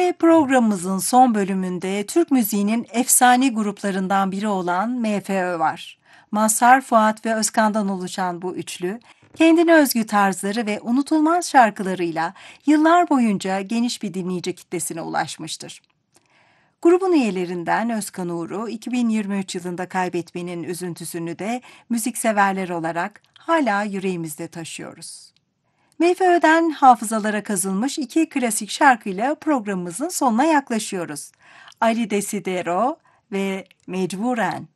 Ve programımızın son bölümünde Türk müziğinin efsane gruplarından biri olan MFÖ var. Mazhar, Fuat ve Özkan'dan oluşan bu üçlü, kendine özgü tarzları ve unutulmaz şarkılarıyla yıllar boyunca geniş bir dinleyici kitlesine ulaşmıştır. Grubun üyelerinden Özkan Uğur'u 2023 yılında kaybetmenin üzüntüsünü de müzikseverler olarak hala yüreğimizde taşıyoruz. MFÖ'den hafızalara kazınmış iki klasik şarkıyla programımızın sonuna yaklaşıyoruz. Ali Desidero ve Mecburen.